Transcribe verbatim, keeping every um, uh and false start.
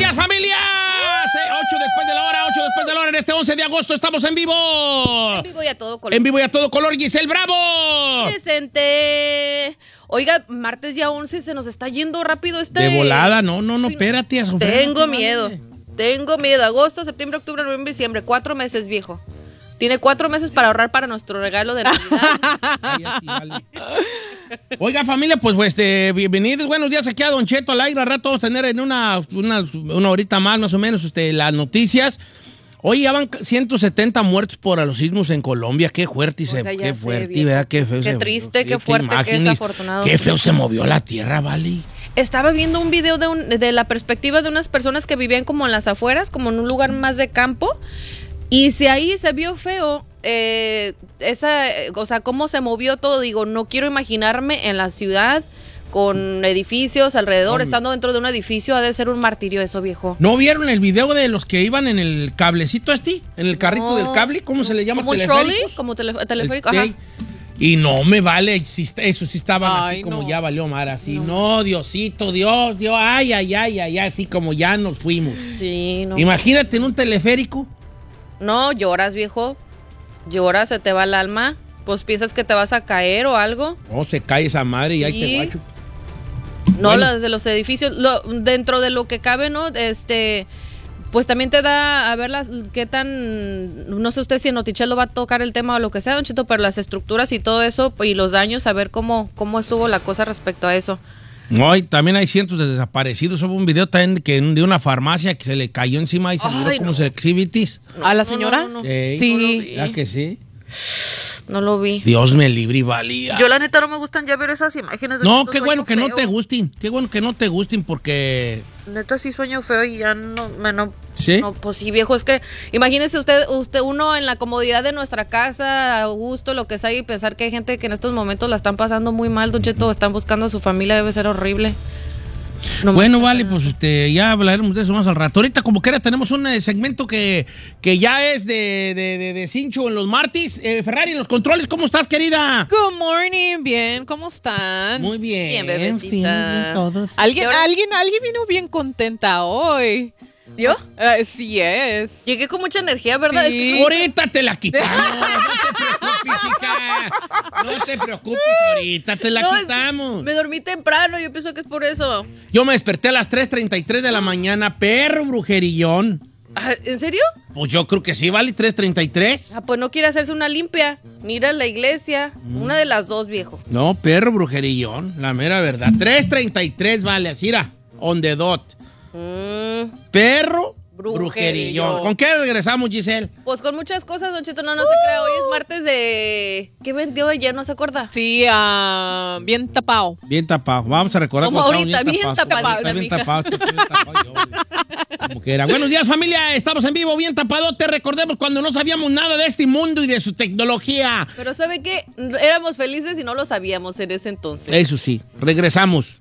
días, familia! ocho después de la hora, ocho después de la hora. En este once de agosto estamos en vivo. En vivo y a todo color. En vivo y a todo color. Giselle Bravo. Presente. Oiga, martes ya once, se nos está yendo rápido este... De volada, no, no, no, espérate. Tengo miedo. Tengo miedo. Agosto, septiembre, octubre, noviembre, diciembre. Cuatro meses, viejo. Tiene cuatro meses para ahorrar para nuestro regalo de Navidad. Oiga, familia, pues, pues este, bienvenidos. Buenos días aquí a Don Cheto al aire. Al rato vamos a tener en una, una, una horita más, más o menos, este, las noticias. Hoy ya van ciento setenta muertos por los sismos en Colombia. Qué fuerte, y se, Oiga, qué sé, fuerte, ¿verdad? Qué feo. Qué se, triste, qué fuerte, qué desafortunado. Qué feo se movió la tierra, ¿vale? Estaba viendo un video de, un, de la perspectiva de unas personas que vivían como en las afueras, como en un lugar más de campo. Y si ahí se vio feo, eh, esa, o sea, cómo se movió todo, digo, no quiero imaginarme en la ciudad con edificios alrededor, Hombre. estando dentro de un edificio, ha de ser un martirio eso, viejo. ¿No vieron el video de los que iban en el cablecito este? ¿En el carrito no. del cable? ¿Cómo se le llama? ¿Como un trolley? ¿Como tele, teleférico? Ajá. Y no me vale, eso sí estaban ay, así como no. ya valió mar, así. No. no, Diosito, Dios, Dios, ay, ay, ay, ay, así como ya nos fuimos. Sí, no. Imagínate en un teleférico. No, lloras, viejo. Lloras, se te va el alma. Pues piensas que te vas a caer o algo. No, se cae esa madre y ahí sí. te guacho. No, bueno. Las de los edificios, lo, dentro de lo que cabe, ¿no? Este, pues también te da a ver las, qué tan, no sé usted si en Notichelo va a tocar el tema o lo que sea, Don Chito, pero las estructuras y todo eso y los daños, a ver cómo, cómo estuvo la cosa respecto a eso. No, y también hay cientos de desaparecidos. Hubo un video también que de una farmacia que se le cayó encima y se murió como se exhibitis. ¿A la señora? No, no, no. Ey, sí. ¿Ya que sí? No lo vi. Dios me libre y valía. Yo la neta no me gustan ya ver esas imágenes. No, qué bueno que feo. no te gusten. Qué bueno que no te gusten porque... Neta sí sueño feo y ya no... no ¿Sí? No, pues sí, viejo, es que imagínese usted, usted uno en la comodidad de nuestra casa, a gusto, lo que sea, y pensar que hay gente que en estos momentos la están pasando muy mal, Don Cheto, están buscando a su familia, debe ser horrible. No bueno, vale, pues este, ya hablaremos de eso más al rato. Ahorita, como quiera, tenemos un eh, segmento que, que ya es de, de, de, de cincho en los martes. Eh, Ferrari, en los controles, ¿cómo estás, querida? Good morning, bien, ¿cómo están? Muy bien. Bien, bebecita. Fin, bien todos. ¿Alguien, alguien, alguien vino bien contenta hoy. ¿Yo? Uh, sí es. Llegué con mucha energía, ¿verdad? Sí. Es que... Ahorita te la quitamos. No te preocupes, hija. No te preocupes, ahorita te la no, quitamos. Es, me dormí temprano, yo pienso que es por eso. Yo me desperté a las tres treinta y tres de la mañana, perro brujerillón. ¿En serio? Pues yo creo que sí, vale, tres treinta y tres. Ah, pues no quiere hacerse una limpia. Ni ir a la iglesia. Mm. Una de las dos, viejo. No, perro brujerillón, la mera verdad. tres treinta y tres, vale, así era, on the dot. Mm. Perro brujerillo. brujerillo. ¿Con qué regresamos, Giselle? Pues con muchas cosas, Don Cheto, no, no se crea. Hoy es martes de... ¿Qué vendió ayer? ¿No se acuerda? Sí, uh, bien tapado. Bien tapado. Vamos a recordar. Como ahorita, bien, bien tapado. Bien tapado. Bien tapado. Como que era. Buenos días, familia. Estamos en vivo, bien tapado. Te recordemos cuando no sabíamos nada de este mundo y de su tecnología. Pero ¿sabe qué? Éramos felices y no lo sabíamos en ese entonces. Eso sí. Regresamos.